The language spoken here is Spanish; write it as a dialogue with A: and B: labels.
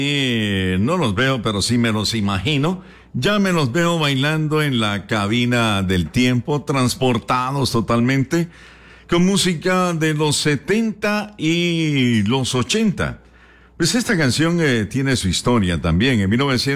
A: No los veo, pero sí me los imagino. Ya me los veo bailando en la cabina del tiempo, transportados totalmente, con música de los 70 y los 80. Pues esta canción tiene su historia también. En 1900